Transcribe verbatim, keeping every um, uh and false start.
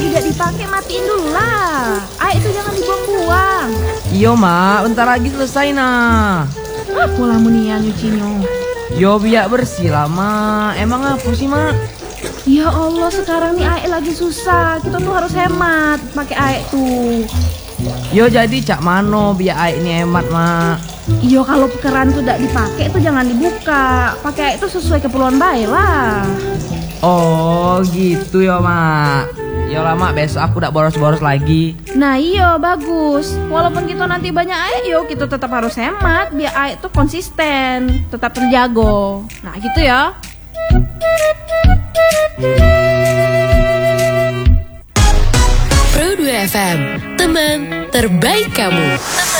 tidak dipakai matiin dulu lah. Air itu jangan dibuang-buang. Iyo mak, bentar lagi selesai nah. Apa lah munian nyucinya? Yo biar bersih lah mak. Emang apa sih mak? Ya Allah, sekarang nih air lagi susah. Kita tuh harus hemat pakai air tuh. Yo jadi cak mano biar air ini hemat mak. Iyo kalau keran tuh tidak dipakai itu jangan dibuka. Pakai air itu sesuai keperluan baik lah. Oh gitu ya mak. Ya lah mak, besok aku tidak boros-boros lagi. Nah iyo bagus. Walaupun kita nanti banyak air, yo kita tetap harus hemat biar air itu konsisten, tetap terjaga. Nah gitu ya. Pro dua F M, teman terbaik kamu.